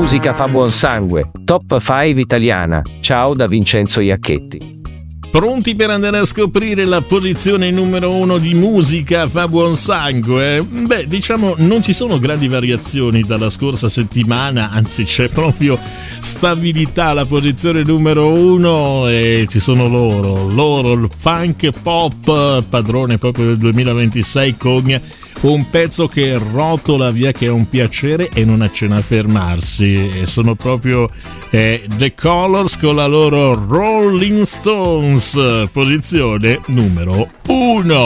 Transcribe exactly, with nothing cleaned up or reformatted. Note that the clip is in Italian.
musica fa buon sangue. Top cinque italiana. Ciao da Vincenzo Iacchetti. Pronti per andare a scoprire la posizione numero uno di musica fa buon sangue? Beh, diciamo non ci sono grandi variazioni dalla scorsa settimana, anzi c'è proprio stabilità alla posizione numero uno e ci sono loro, loro il funk pop padrone proprio del duemilaventisei con un pezzo che rotola via, che è un piacere e non accenna a fermarsi, e sono proprio eh, The Colors con la loro Rolling Stones, posizione numero uno.